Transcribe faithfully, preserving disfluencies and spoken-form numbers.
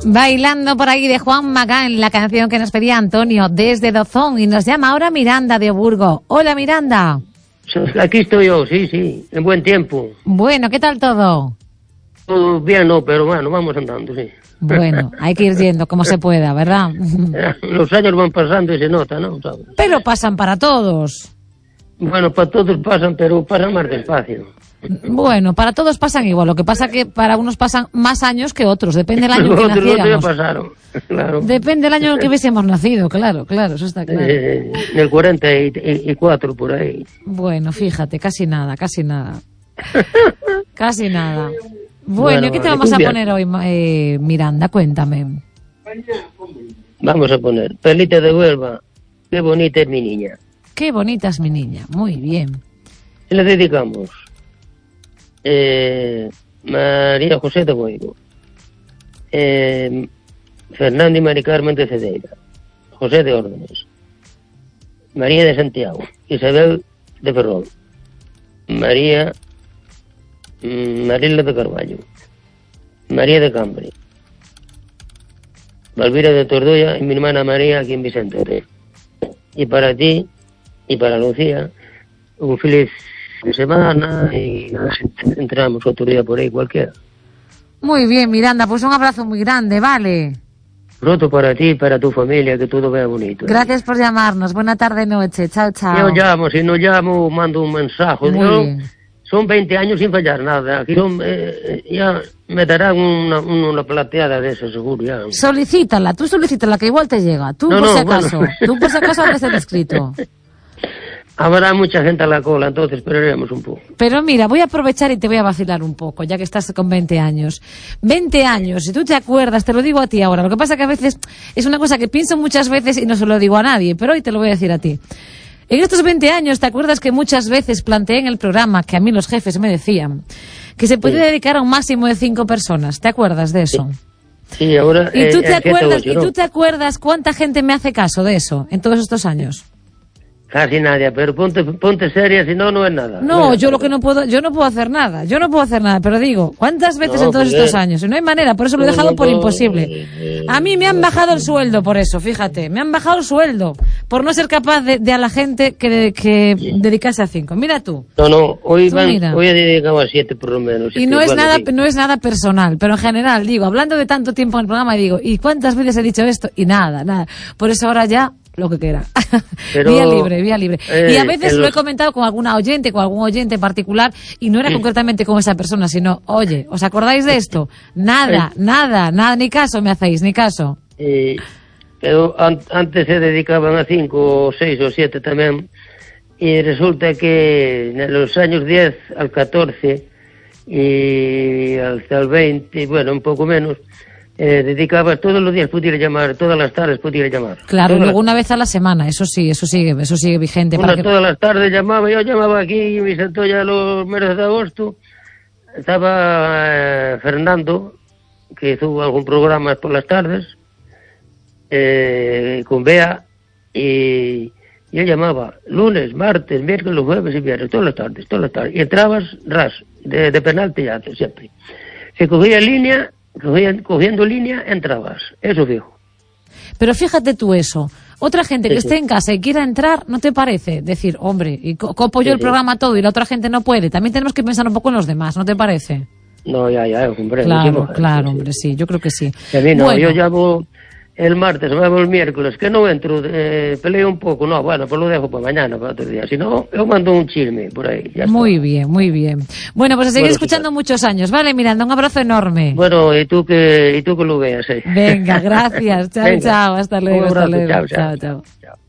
Bailando por ahí de Juan Magán, la canción que nos pedía Antonio desde Dozón, y nos llama ahora Miranda de Oburgo. Hola, Miranda. Aquí estoy yo, sí, sí, en buen tiempo. Bueno, ¿qué tal todo? Todo bien, no, pero bueno, vamos andando, sí. Bueno, hay que ir yendo como se pueda, ¿verdad? Los años van pasando y se nota, ¿no? ¿Sabes? Pero pasan para todos. Bueno, para todos pasan, pero pasan más despacio. Bueno, para todos pasan igual. Lo que pasa que para unos pasan más años que otros. Depende del año en que Otros naciéramos. ya pasaron, claro. Depende del año en el que hubiésemos nacido, claro, claro, eso está claro. Eh, en el cuarenta y cuatro, por ahí. Bueno, fíjate, casi nada, casi nada. Casi nada. Bueno, Bueno, ¿qué te vale, vamos a cumbia. poner hoy, eh, Miranda? Cuéntame. Vamos a poner Perlita de Huelva, qué bonita es mi niña. Qué bonita es mi niña. Muy bien. Y le dedicamos eh, María José de Boiro, eh, Fernando y Mari Carmen de Cedeira, José de Órdenes, María de Santiago, Isabel de Ferrol, María mm, Marila de Carballo, María de Cambre, Valvira de Tordoya y mi hermana María aquí en Vicente. Y para ti y para Lucía, un feliz de semana y nada, entramos otro día por ahí cualquiera. Muy bien, Miranda, pues un abrazo muy grande, ¿vale? Pronto para ti y para tu familia, que todo vea bonito. ¿eh? Gracias por llamarnos. Buena tarde, noche. Chao, chao. Yo llamo, si no llamo, mando un mensaje. Muy Yo, bien. son veinte años sin fallar nada. Aquí son, eh, ya me darán una, una plateada de eso, seguro. Ya. Solicítala, tú solicítala, que igual te llega. Tú No, por no, si acaso. bueno. Tú por si acaso haces el escrito. Habrá mucha gente a la cola, entonces esperaremos un poco. Pero mira, voy a aprovechar y te voy a vacilar un poco, ya que estás con veinte años. veinte años, si tú te acuerdas, te lo digo a ti ahora. Lo que pasa que a veces es una cosa que pienso muchas veces y no se lo digo a nadie, pero hoy te lo voy a decir a ti. En estos veinte años, ¿te acuerdas que muchas veces planteé en el programa, que a mí los jefes me decían, que se podía Sí. dedicar a un máximo de cinco personas? ¿Te acuerdas de eso? Sí, ahora... ¿Y tú eh, te eh, ¿qué acuerdas, te y voy, tú no? te acuerdas cuánta gente me hace caso de eso en todos estos años? Casi nadie, pero ponte, ponte seria, si no, no es nada. No, Mira, yo lo que no puedo, yo no puedo hacer nada, yo no puedo hacer nada, pero digo, ¿cuántas veces No, en todos pues, estos eh, años? Y no hay manera, por eso lo he no, dejado no, por no, imposible. eh, A mí me han bajado el sueldo por eso, fíjate, me han bajado el sueldo, por no ser capaz de, de a la gente que, que dedicarse a cinco. Mira tú. No, no, hoy, Tú van, mira. hoy he dedicado a siete por lo menos. Y que, no es bueno, nada, sí. no es nada personal, pero en general, digo, hablando de tanto tiempo en el programa, digo, ¿y cuántas veces he dicho esto? Y nada, nada. Por eso ahora ya, lo que quiera. Pero, vía libre, vía libre. eh, y a veces en lo he los- comentado con alguna oyente, con algún oyente en particular, y no era concretamente con esa persona, sino, oye, ¿os acordáis de esto? Nada, nada, nada, ni caso me hacéis, ni caso. Eh, pero an- antes se dedicaban a cinco o seis o siete también, y resulta que en los años diez al catorce y hasta el veinte, bueno, un poco menos, eh, dedicabas todos los días, pudiera llamar, todas las tardes pudiera llamar. Claro, Todas luego las- una vez a la semana, eso sí, eso sigue, eso sigue vigente. Una, Para que... todas las tardes llamaba, yo llamaba aquí y me sentó ya los meses de agosto. Estaba eh, Fernando, que hizo algún programa por las tardes, eh, con Bea, y yo llamaba lunes, martes, miércoles, jueves y viernes, todas las tardes, todas las tardes. Y entrabas ras, de, de penalti ya, siempre. Se cogía línea, cogía- cogiendo línea, entrabas, eso fijo. Pero fíjate tú eso. Otra gente que Sí, sí. esté en casa y quiera entrar, ¿no te parece? Decir, hombre, y co- copo yo Sí, el sí. programa todo y la otra gente no puede. También tenemos que pensar un poco en los demás, ¿no te parece? No, ya, ya, hombre. Claro, muchísimo, claro, sí, sí. hombre, sí, yo creo que sí. A mí no, Bueno, yo llamo el martes, llamo el miércoles, que no entro, eh, peleo un poco, no, bueno, pues lo dejo para mañana, para otro día. Si no, yo mando un chisme por ahí, ya está. muy bien, muy bien. Bueno, pues a seguir Bueno, escuchando sí, muchos años, ¿vale, Miranda? Un abrazo enorme. Bueno, y tú que, y tú que lo veas, eh. Venga, gracias. Chao, Venga. chao. Hasta luego, Un hasta abrazo, luego. chao, Chao, chao. chao. Chao.